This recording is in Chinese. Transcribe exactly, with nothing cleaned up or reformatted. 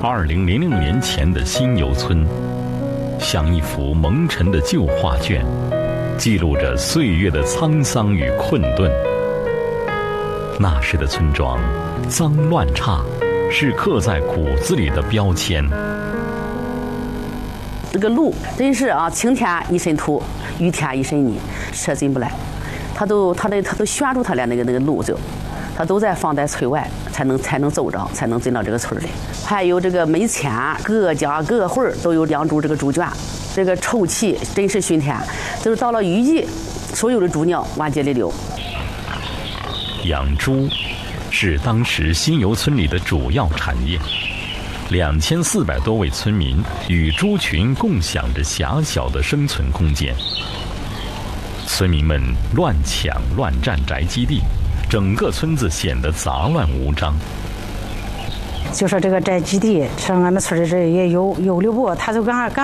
二零零六年前的新游村，像一幅蒙尘的旧画卷，记录着岁月的沧桑与困顿。那时的村庄，脏乱差，是刻在骨子里的标签。 这个路真是啊，晴天一身土，雨天一身泥，车进不来。他都他的他都悬住他的那个那个路就。他都在放在村外，才能才能走着，才能进到这个村里。还有这个门前各家各户都有两株这个猪圈，这个臭气真是熏天。就是到了雨季，所有的猪鸟往街里流。 养猪是当时新游村里的主要产业，两千四百多位村民与猪群共享着狭小的生存空间。村民们乱抢乱占宅基地。整个村子显得杂乱无章。 就说这个宅基地，上俺们村里这也有有六部，他就跟俺干。